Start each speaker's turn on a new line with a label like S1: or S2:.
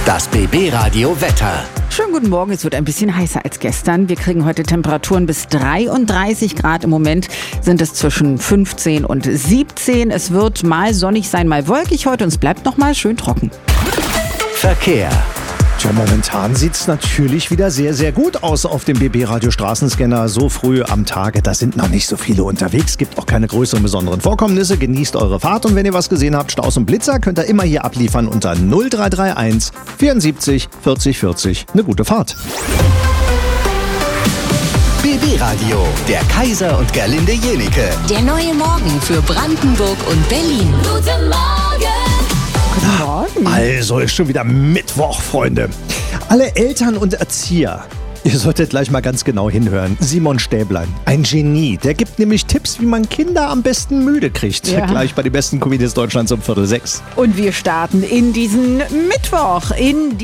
S1: Das BB-Radio Wetter.
S2: Schönen guten Morgen, es wird ein bisschen heißer als gestern. Wir kriegen heute Temperaturen bis 33 Grad. Im Moment sind es zwischen 15 und 17. Es wird mal sonnig sein, mal wolkig heute und es bleibt noch mal schön trocken.
S1: Verkehr.
S3: Tja, momentan sieht es natürlich wieder sehr, sehr gut aus auf dem BB-Radio Straßenscanner. So früh am Tage, da sind noch nicht so viele unterwegs. Gibt auch keine größeren besonderen Vorkommnisse. Genießt eure Fahrt und wenn ihr was gesehen habt, Staus und Blitzer, könnt ihr immer hier abliefern unter 0331 74 40 40. Eine gute Fahrt.
S1: BB-Radio, der Kaiser und Gerlinde Jenike.
S4: Der neue Morgen für Brandenburg und Berlin.
S5: Guten Morgen!
S3: Also ist schon wieder Mittwoch, Freunde. Alle Eltern und Erzieher, ihr solltet gleich mal ganz genau hinhören. Simon Stäblein, ein Genie, der gibt nämlich Tipps, wie man Kinder am besten müde kriegt.
S2: Ja.
S3: Gleich bei den besten Comedians Deutschlands um 5:45.
S2: Und wir starten in diesen Mittwoch, in